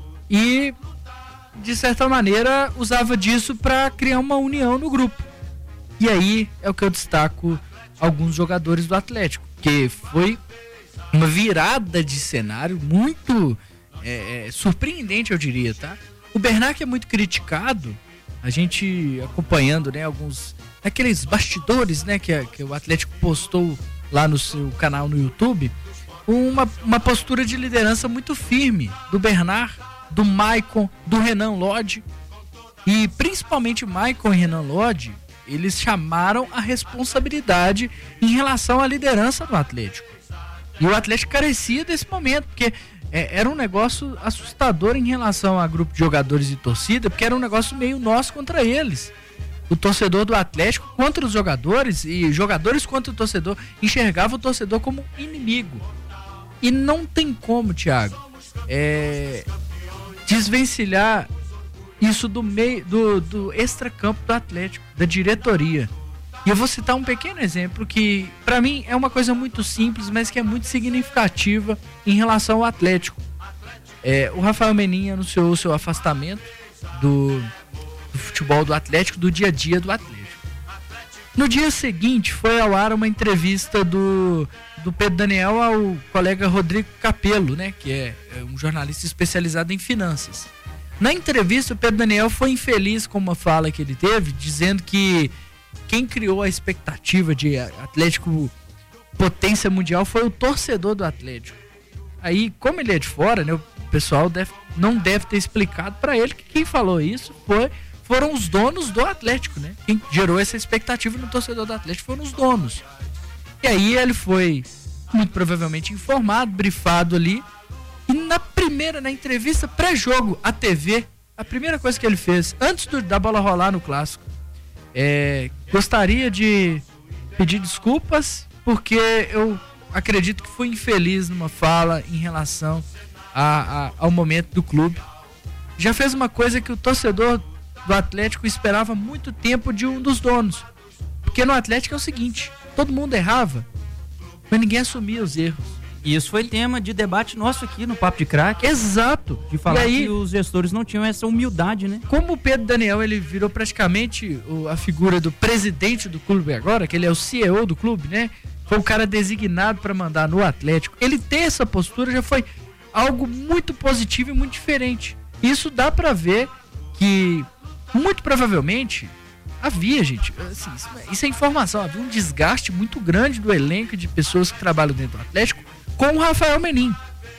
e de certa maneira usava disso para criar uma união no grupo. E aí é o que eu destaco alguns jogadores do Atlético, que foi uma virada de cenário muito é, é, surpreendente, eu diria, tá? O Bernard é muito criticado, a gente acompanhando, né, alguns aqueles bastidores, né, que, que o Atlético postou lá no seu canal no YouTube, uma, uma postura de liderança muito firme do Bernard, do Maicon, do Renan Lodge, e principalmente Maicon e Renan Lodge, eles chamaram a responsabilidade em relação à liderança do Atlético. E o Atlético carecia desse momento, porque é, era um negócio assustador em relação a grupo de jogadores e torcida, porque era um negócio meio nós contra eles. O torcedor do Atlético contra os jogadores, e jogadores contra o torcedor, enxergava o torcedor como inimigo. E não tem como, Thiago, é, desvencilhar isso do meio do, do extracampo do Atlético, da diretoria. E eu vou citar um pequeno exemplo que, para mim, é uma coisa muito simples, mas que é muito significativa em relação ao Atlético. É, o Rafael Menin anunciou o seu afastamento do, do futebol do Atlético, do dia a dia do Atlético. No dia seguinte, foi ao ar uma entrevista do, do Pedro Daniel ao colega Rodrigo Capello, né, que é, é um jornalista especializado em finanças. Na entrevista, o Pedro Daniel foi infeliz com uma fala que ele teve, dizendo que quem criou a expectativa de Atlético potência mundial foi o torcedor do Atlético. Aí, como ele é de fora, né, o pessoal deve, não deve ter explicado para ele que quem falou isso foi, foram os donos do Atlético, né? Quem gerou essa expectativa no torcedor do Atlético foram os donos. E aí ele foi muito provavelmente informado, brifado ali. E na primeira, na entrevista pré-jogo, à T V, a primeira coisa que ele fez, antes do, da bola rolar no clássico, é, gostaria de pedir desculpas, porque eu acredito que fui infeliz numa fala em relação a, a, ao momento do clube. Já fez uma coisa que o torcedor do Atlético esperava muito tempo de um dos donos. Porque no Atlético é o seguinte, todo mundo errava, mas ninguém assumia os erros. E isso foi tema de debate nosso aqui no Papo de Craque. Exato. De falar aí, que os gestores não tinham essa humildade, né? Como o Pedro Daniel, ele virou praticamente o, a figura do presidente do clube agora, que ele é o C E O do clube, né? Foi o cara designado para mandar no Atlético. Ele ter essa postura já foi algo muito positivo e muito diferente. Isso dá para ver que muito provavelmente havia, gente, assim, isso é informação, havia um desgaste muito grande do elenco de pessoas que trabalham dentro do Atlético com o Rafael Menin.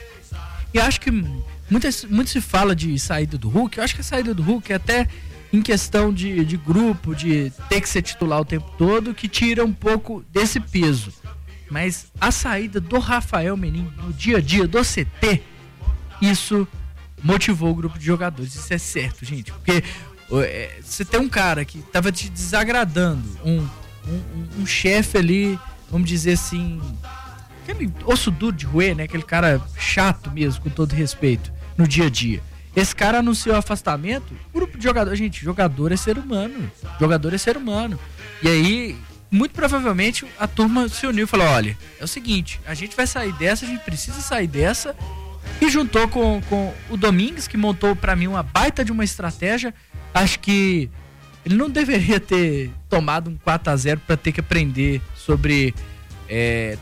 E acho que muitas, muito se fala de saída do Hulk. Eu acho que a saída do Hulk é até em questão de, de grupo, de ter que ser titular o tempo todo, que tira um pouco desse peso. Mas a saída do Rafael Menin no dia a dia do C T, isso motivou o grupo de jogadores. Isso é certo, gente. Porque é, você tem um cara que estava te desagradando, um, um, um chefe ali, vamos dizer assim, aquele osso duro de roer, né? Aquele cara chato mesmo, com todo respeito, no dia a dia. Esse cara anunciou afastamento, grupo de jogadores. Gente, jogador é ser humano. Jogador é ser humano. E aí, muito provavelmente, a turma se uniu e falou: olha, é o seguinte, a gente vai sair dessa, a gente precisa sair dessa. E juntou com, com o Domingues, que montou pra mim uma baita de uma estratégia. Acho que ele não deveria ter tomado um quatro a zero para ter que aprender sobre é,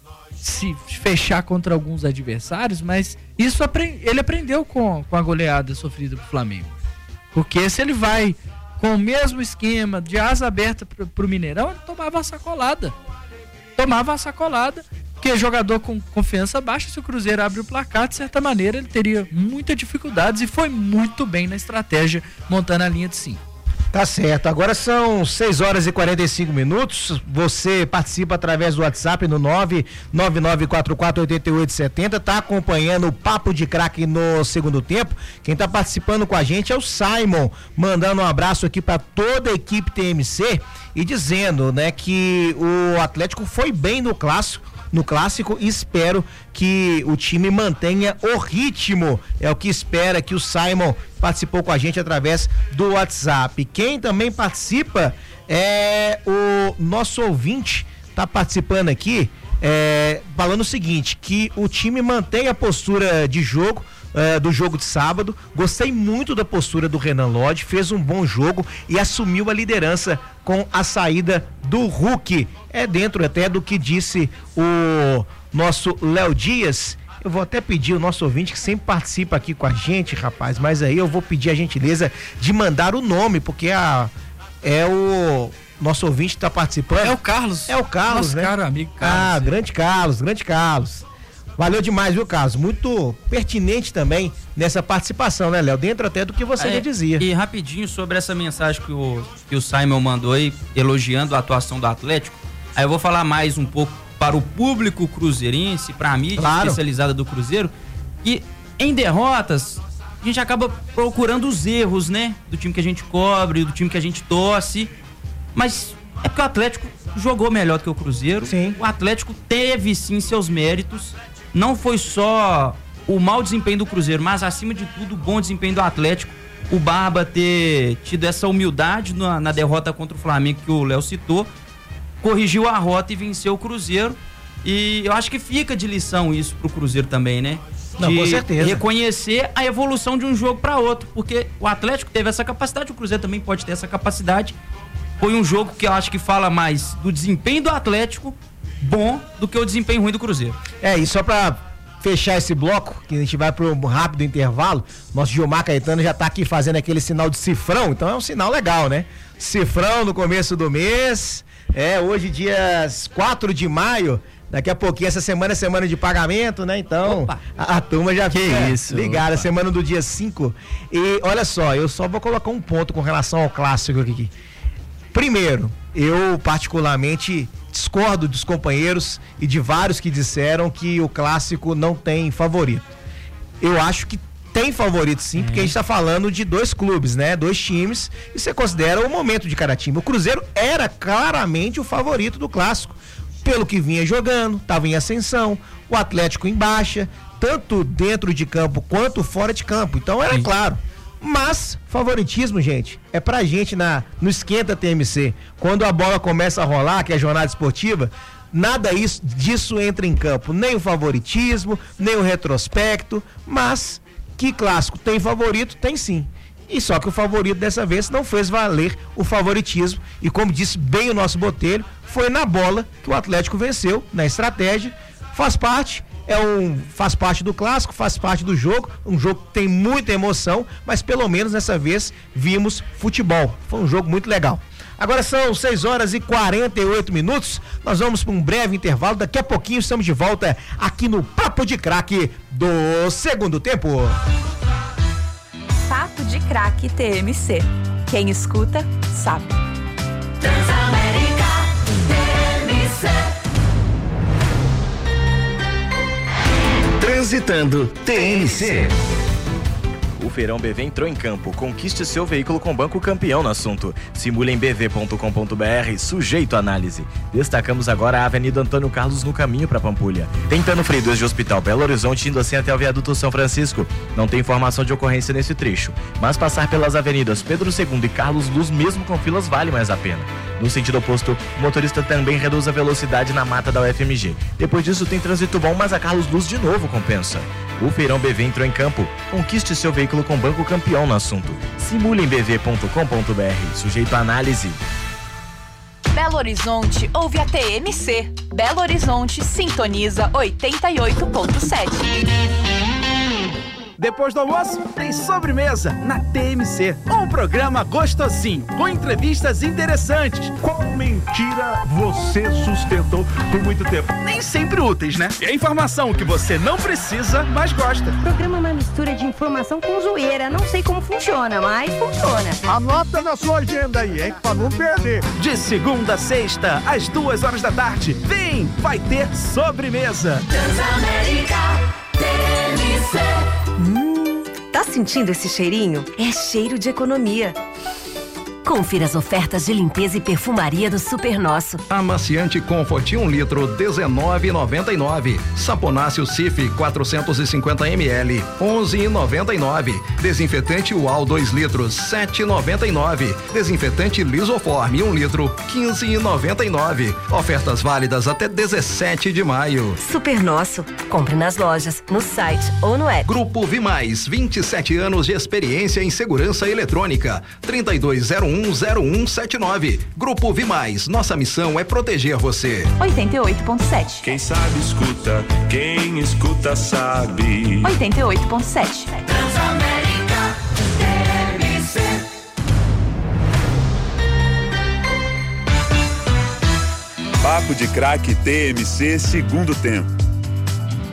se fechar contra alguns adversários, mas isso aprend- ele aprendeu com, com a goleada sofrida pro Flamengo. Porque se ele vai com o mesmo esquema de asa aberta pro, pro Mineirão, ele tomava a sacolada. Tomava a sacolada, porque jogador com confiança baixa, se o Cruzeiro abre o placar, de certa maneira, ele teria muitas dificuldades e foi muito bem na estratégia, montando a linha de cinco. Tá certo, agora são seis horas e quarenta e cinco minutos, você participa através do WhatsApp no nove nove nove quatro quatro oito oito sete zero, tá acompanhando o Papo de Craque no segundo tempo. Quem tá participando com a gente é o Simon, mandando um abraço aqui para toda a equipe T M C e dizendo, né, que o Atlético foi bem no clássico, no clássico, e espero que o time mantenha o ritmo. É o que espera, que o Simon participou com a gente através do WhatsApp. Quem também participa é o nosso ouvinte, tá participando aqui, é, falando o seguinte, que o time mantém a postura de jogo, Uh, do jogo de sábado. Gostei muito da postura do Renan Lodge, fez um bom jogo e assumiu a liderança com a saída do Hulk. É dentro até do que disse o nosso Léo Dias. Eu vou até pedir o nosso ouvinte, que sempre participa aqui com a gente, rapaz, mas aí eu vou pedir a gentileza de mandar o nome, porque a, é o nosso ouvinte que tá participando. É o Carlos. É o Carlos, nosso né? caro amigo Carlos. Ah, grande Carlos, grande Carlos. Valeu demais, viu, Carlos? Muito pertinente também nessa participação, né, Léo? Dentro até do que você é, já dizia. E rapidinho sobre essa mensagem que o, que o Simon mandou aí, elogiando a atuação do Atlético. Aí eu vou falar mais um pouco para o público cruzeirense, para a mídia claro. especializada do Cruzeiro. E em derrotas, a gente acaba procurando os erros, né? Do time que a gente cobre, do time que a gente torce. Mas é porque o Atlético jogou melhor do que o Cruzeiro. Sim. O Atlético teve sim seus méritos. Não foi só o mau desempenho do Cruzeiro, mas acima de tudo o bom desempenho do Atlético. O Barba ter tido essa humildade na, na derrota contra o Flamengo que o Léo citou, corrigiu a rota e venceu o Cruzeiro. E eu acho que fica de lição isso pro Cruzeiro também, né? Não, de com certeza. reconhecer a evolução de um jogo para outro, porque o Atlético teve essa capacidade, o Cruzeiro também pode ter essa capacidade. Foi um jogo que eu acho que fala mais do desempenho do Atlético bom do que o desempenho ruim do Cruzeiro. É, e só pra fechar esse bloco, que a gente vai pro rápido intervalo, nosso Gilmar Caetano já tá aqui fazendo aquele sinal de cifrão, então é um sinal legal, né? Cifrão no começo do mês, é, hoje dia quatro de maio, daqui a pouquinho, essa semana é semana de pagamento, né? Então, a, a turma já fica isso, ligada, opa. semana do dia cinco. E olha só, eu só vou colocar um ponto com relação ao clássico aqui. Primeiro, eu particularmente discordo dos companheiros e de vários que disseram que o clássico não tem favorito. Eu acho que tem favorito sim, é. porque a gente está falando de dois clubes, né? Dois times, e você considera o momento de cada time. O Cruzeiro era claramente o favorito do clássico, pelo que vinha jogando, estava em ascensão, o Atlético em baixa, tanto dentro de campo quanto fora de campo. Então era sim. claro. Mas favoritismo, gente, é pra gente na, no Esquenta T M C. Quando a bola começa a rolar, que é a jornada esportiva, nada isso, disso entra em campo. Nem o favoritismo, nem o retrospecto, mas que clássico tem favorito? Tem sim. E só que o favorito dessa vez não fez valer o favoritismo. E como disse bem o nosso Botelho, foi na bola que o Atlético venceu, na estratégia. Faz parte, é um, faz parte do clássico, faz parte do jogo, um jogo que tem muita emoção, mas pelo menos dessa vez vimos futebol. Foi um jogo muito legal. Agora são seis horas e quarenta e oito minutos, nós vamos para um breve intervalo, daqui a pouquinho estamos de volta aqui no Papo de Craque do segundo tempo. Papo de Craque T M C. Quem escuta, sabe. Transamérica T M C. Transitando T M C. O Feirão B V entrou em campo. Conquiste seu veículo com banco campeão no assunto. Simule em b v ponto com ponto b r, sujeito à análise. Destacamos agora a Avenida Antônio Carlos no caminho para Pampulha. Tentando freio dois de Hospital Belo Horizonte, indo assim até o viaduto São Francisco. Não tem informação de ocorrência nesse trecho, mas passar pelas avenidas Pedro segundo e Carlos Luz, mesmo com filas, vale mais a pena. No sentido oposto, o motorista também reduz a velocidade na mata da U F M G. Depois disso tem trânsito bom, mas a Carlos Luz de novo compensa. O Feirão B V entrou em campo. Conquiste seu veículo com banco campeão no assunto. Simule em b v ponto com ponto b r, sujeito à análise. Belo Horizonte ouve a T M C. Belo Horizonte sintoniza oitenta e oito ponto sete. Depois do almoço, tem sobremesa na T M C. Um programa gostosinho, com entrevistas interessantes. Qual mentira você sustentou por muito tempo? Nem sempre úteis, né? E a informação que você não precisa, mas gosta. O programa é uma mistura de informação com zoeira. Não sei como funciona, mas funciona. Anota na sua agenda aí, hein? Pra não perder. De segunda a sexta, às duas horas da tarde. Vem, vai ter sobremesa. Transamérica T M C. Hum, tá sentindo esse cheirinho? É cheiro de economia. Confira as ofertas de limpeza e perfumaria do Super Nosso. Amaciante Comfort um litro, dezenove reais e noventa e nove centavos. Saponáceo Cif quatrocentos e cinquenta mililitros, onze reais e noventa e nove centavos. Desinfetante Ual dois litros, sete reais e noventa e nove centavos. Desinfetante Lisoform um litro, quinze reais e noventa e nove centavos. Ofertas válidas até dezessete de maio. Super Nosso. Compre nas lojas, no site ou no app. Grupo Vimais, vinte e sete anos de experiência em segurança eletrônica. trinta e dois zero um zero um sete nove. Grupo Vimais, nossa missão é proteger você. oitenta e oito ponto sete. Quem sabe escuta, quem escuta sabe. oitenta e oito ponto sete. Transamérica T M C. Papo de Craque T M C segundo tempo.